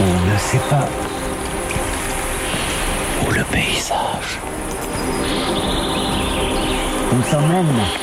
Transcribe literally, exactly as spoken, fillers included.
On ne sait pas où le paysage nous emmène.